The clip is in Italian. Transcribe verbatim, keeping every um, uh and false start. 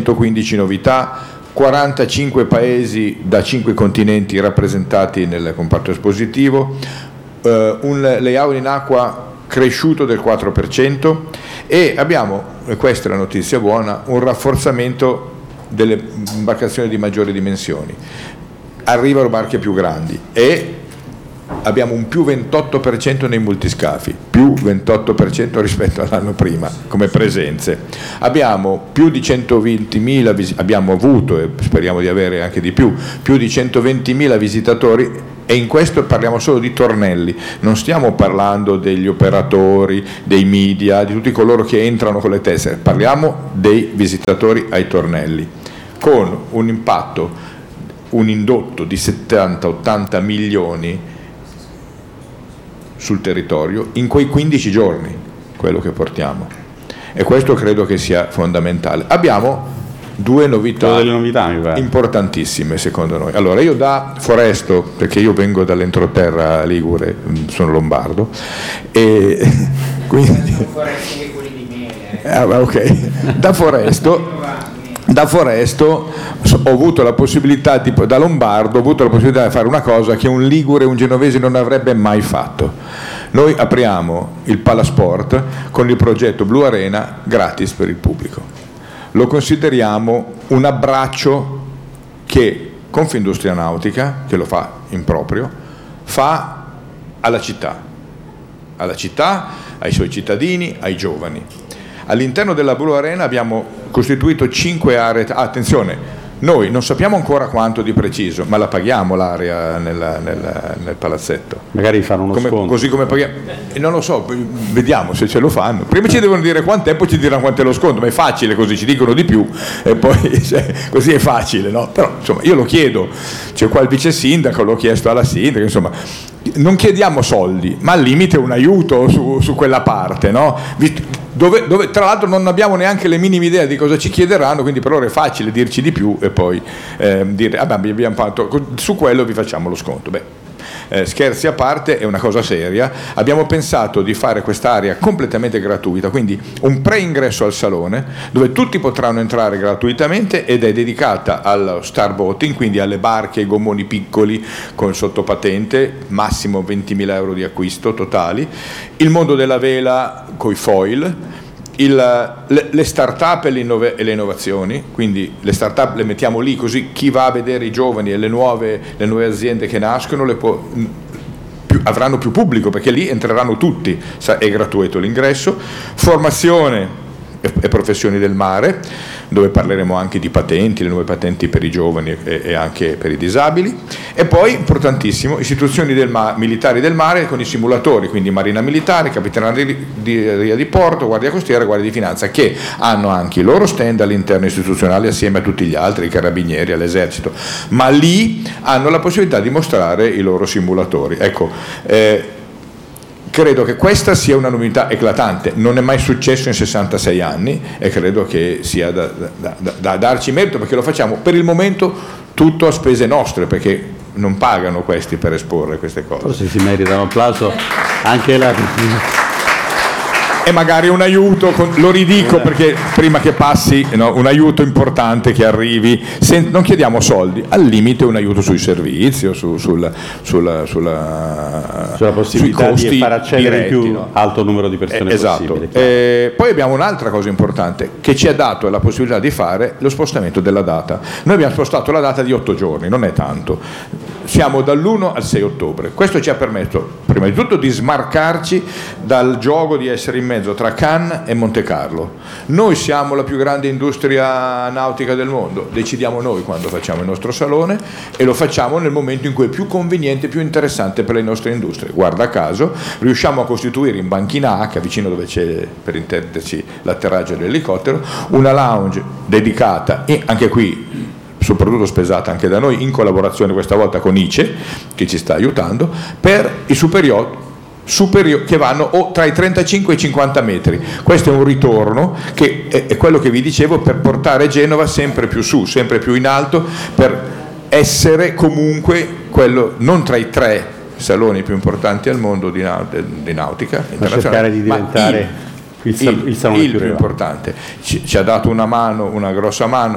centoquindici novità, quarantacinque paesi da cinque continenti rappresentati nel comparto espositivo, eh, un layout in acqua cresciuto del quattro per cento e abbiamo, e questa è la notizia buona, un rafforzamento delle imbarcazioni di maggiori dimensioni. Arrivano barche più grandi e abbiamo un più ventotto per cento nei multiscafi, più ventotto per cento rispetto all'anno prima come presenze. Abbiamo più di centoventimila, abbiamo avuto e speriamo di avere anche di più, più di centoventimila visitatori. E in questo parliamo solo di tornelli, non stiamo parlando degli operatori, dei media, di tutti coloro che entrano con le tessere, parliamo dei visitatori ai tornelli, con un impatto, un indotto di settanta ottanta milioni sul territorio in quei quindici giorni, quello che portiamo. E questo credo che sia fondamentale. Abbiamo due novità, novità importantissime secondo noi. Allora, io da Foresto, perché io vengo dall'entroterra ligure, sono lombardo, e quindi ah, ok, da Foresto da Foresto ho avuto la possibilità, tipo, da lombardo ho avuto la possibilità di fare una cosa che un ligure e un genovese non avrebbe mai fatto. Noi apriamo il Palasport con il progetto Blu Arena gratis per il pubblico. Lo consideriamo un abbraccio che Confindustria Nautica, che lo fa in proprio, fa alla città, alla città, ai suoi cittadini, ai giovani. All'interno della Blu Arena abbiamo costituito cinque aree, ah, attenzione, noi non sappiamo ancora quanto di preciso, ma la paghiamo l'area nel, nel, nel palazzetto. Magari fanno uno come, sconto. Così come paghiamo. E non lo so, vediamo se ce lo fanno. Prima ci devono dire quant'è, poi ci diranno quanto è lo sconto, ma è facile così, ci dicono di più e poi cioè, così è facile, no? Però insomma io lo chiedo, c'è qua il vice sindaco, l'ho chiesto alla sindaca, insomma non chiediamo soldi, ma al limite un aiuto su, su quella parte, no? Dove, dove tra l'altro non abbiamo neanche le minime idee di cosa ci chiederanno, quindi per loro è facile dirci di più e poi eh, dire ah, beh, abbiamo fatto, su quello vi facciamo lo sconto. Beh, eh, scherzi a parte, è una cosa seria. Abbiamo pensato di fare quest'area completamente gratuita, quindi un pre-ingresso al salone dove tutti potranno entrare gratuitamente ed è dedicata allo star boating, quindi alle barche e ai gommoni piccoli con sottopatente, massimo ventimila euro di acquisto totali, il mondo della vela coi foil, Il, le, le start-up e le, innove, e le innovazioni, quindi le start-up le mettiamo lì così chi va a vedere i giovani e le nuove, le nuove aziende che nascono le può, più, avranno più pubblico perché lì entreranno tutti, è gratuito l'ingresso, formazione e, e professioni del mare, dove parleremo anche di patenti, le nuove patenti per i giovani e, e anche per i disabili, e poi importantissimo istituzioni del ma- militari del mare con i simulatori, quindi Marina Militare, Capitaneria di, di Porto, Guardia Costiera, Guardia di Finanza, che hanno anche i loro stand all'interno istituzionale assieme a tutti gli altri, i carabinieri, all'esercito, ma lì hanno la possibilità di mostrare i loro simulatori. Ecco, eh, credo che questa sia una novità eclatante, non è mai successo in sessantasei anni e credo che sia da, da, da, da darci merito perché lo facciamo per il momento tutto a spese nostre, perché non pagano questi per esporre queste cose. Forse si merita un applauso anche la... E magari un aiuto, lo ridico perché prima che passi, no, un aiuto importante che arrivi, sen- non chiediamo soldi, al limite un aiuto sui servizi o su, sul, sulla, sulla, sulla possibilità sui costi di far accedere diretti, più no? alto numero di persone eh, esatto. possibile. Eh, poi abbiamo un'altra cosa importante che ci ha dato la possibilità di fare lo spostamento della data. Noi abbiamo spostato la data di otto giorni, non è tanto. Siamo dall'uno al sei ottobre. Questo ci ha permesso, prima di tutto, di smarcarci dal gioco di essere in mezzo tra Cannes e Monte Carlo. Noi siamo la più grande industria nautica del mondo, decidiamo noi quando facciamo il nostro salone e lo facciamo nel momento in cui è più conveniente, più interessante per le nostre industrie. Guarda caso, riusciamo a costituire in Banchina H, vicino dove c'è, per intenderci, l'atterraggio dell'elicottero, una lounge dedicata, e anche qui soprattutto spesata anche da noi, in collaborazione questa volta con I C E, che ci sta aiutando, per i superyacht superiori che vanno o tra i trentacinque e i cinquanta metri. Questo è un ritorno che è, è quello che vi dicevo, per portare Genova sempre più su, sempre più in alto, per essere comunque quello non tra i tre saloni più importanti al mondo di, di nautica ma cercare di diventare il, il, il, il salone il più, più importante. Ci, ci ha dato una mano, una grossa mano